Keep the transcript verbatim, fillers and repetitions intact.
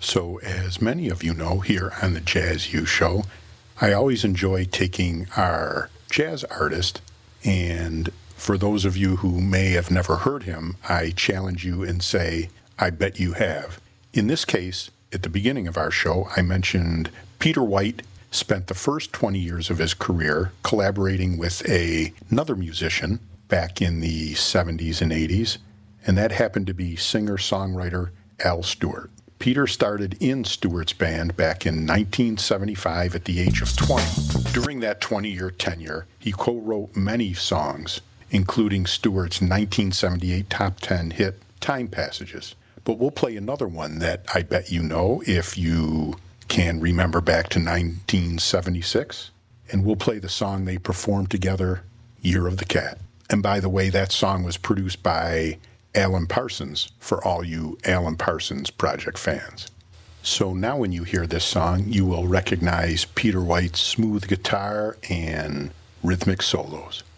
So, as many of you know here on the Jazz U Show, I always enjoy taking our jazz artist, and for those of you who may have never heard him, I challenge you and say, I bet you have. In this case, at the beginning of our show, I mentioned Peter White spent the first twenty years of his career collaborating with a, another musician back in the seventies and eighties, and that happened to be singer-songwriter Al Stewart. Peter started in Stewart's band back in nineteen seventy-five at the age of twenty. During that twenty-year tenure, he co-wrote many songs, including Stewart's nineteen seventy-eight top ten hit, Time Passages. But we'll play another one that I bet you know if you can remember back to nineteen seventy-six. And we'll play the song they performed together, Year of the Cat. And by the way, that song was produced by Alan Parsons, for all you Alan Parsons Project fans. So now when you hear this song, you will recognize Peter White's smooth guitar and rhythmic solos.